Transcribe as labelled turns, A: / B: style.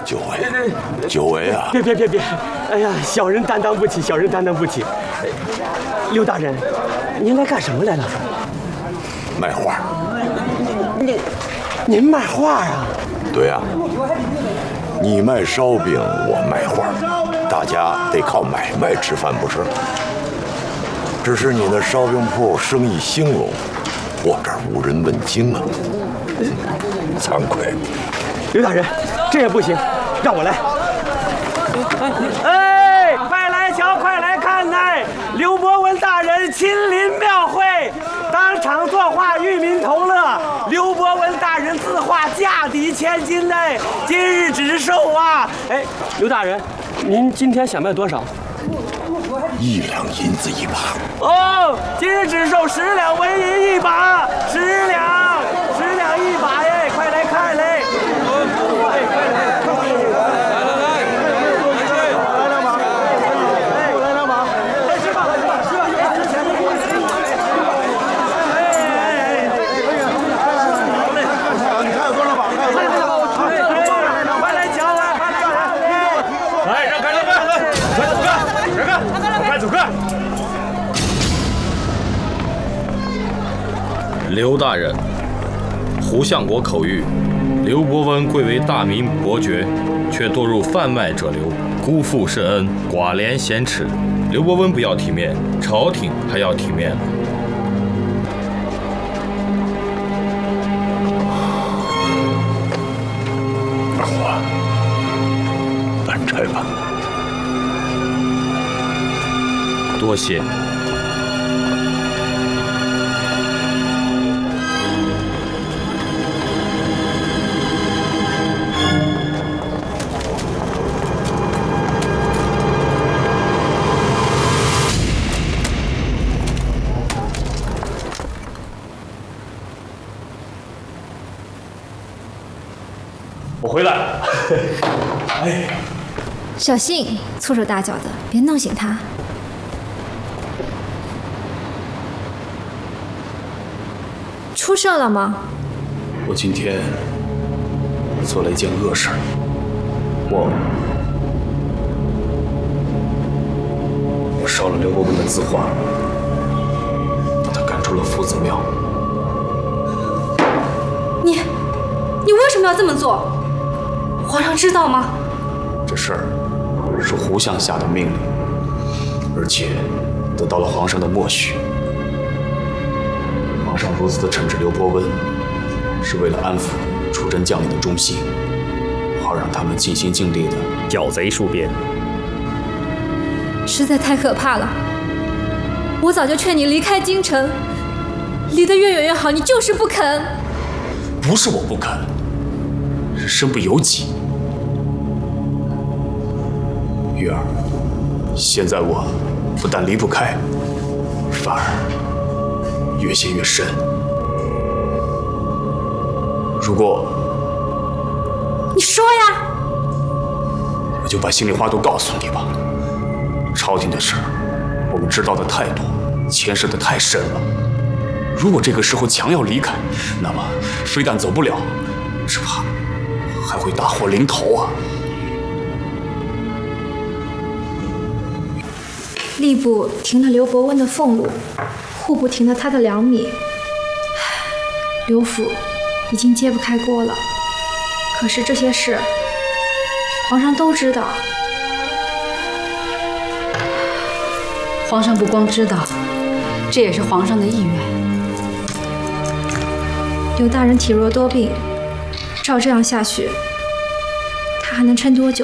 A: 九维啊！
B: 别！哎呀，小人担当不起，小人担当不起。刘大人，您来干什么来了？
A: 卖画。
B: 您卖画啊？
A: 对啊，你卖烧饼，我卖画，大家得靠买卖吃饭不是？只是你的烧饼铺生意兴隆，我这儿无人问津啊，惭愧。
B: 刘大人，这也不行，让我来。哎，快来瞧，快来看呐！刘伯温大人亲临庙会，当场作画，与民同乐。刘伯温大人字画价抵千金呢，今日只售啊！哎，刘大人，您今天想卖多少
A: ？1两银子一把。
B: 哦，今日只售10两纹银一把，10两一把耶！快来看嘞！
C: 刘大人，胡相国口谕，刘伯温贵为大明伯爵，却堕入贩卖者流，辜负圣恩，寡廉鲜耻。刘伯温不要体面，朝廷还要体面。
A: 二虎，办差吧。
C: 多谢。
D: 我回来了。哎，
E: 小心，粗手大脚的，别弄醒他。出事了吗？
D: 我今天做了一件恶事儿，我烧了刘伯温的字画，把他赶出了夫子庙。
E: 你为什么要这么做？皇上知道吗？
D: 这事儿是胡相下的命令，而且得到了皇上的默许。皇上如此的惩治刘伯温，是为了安抚出征将领的忠心，好让他们尽心尽力的
F: 剿贼戍边。
E: 实在太可怕了！我早就劝你离开京城，离得越远越好，你就是不肯。
D: 不是我不肯，是身不由己。玉儿，现在我不但离不开，反而越陷越深。如果
E: 你说呀，
D: 我就把心里话都告诉你吧。朝廷的事儿，我们知道的太多，牵涉的太深了。如果这个时候强要离开，那么非但走不了，只怕还会大祸临头啊！
E: 吏部停了刘伯温的俸禄，户部停了他的粮米，刘府已经揭不开锅了。可是这些事，皇上都知道。
G: 皇上不光知道，这也是皇上的意愿。
E: 刘大人体弱多病，照这样下去，他还能撑多久？